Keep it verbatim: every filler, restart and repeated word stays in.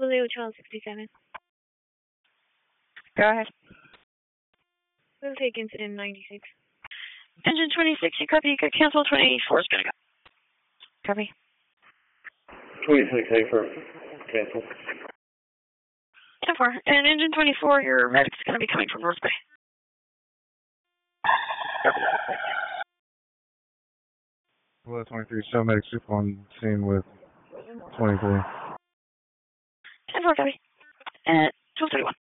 Lily Hotel sixty-seven. Go ahead. We'll take incident ninety-six. Engine twenty-six, you copy, you could cancel, twenty-four is gonna go. Copy. twenty-six, A for cancel. ten four, and engine twenty-four, your medic's gonna be coming from North Bay. Copy. Well, twenty-three, show medic super on scene with twenty-three. ten four, copy. And twelve thirty-one.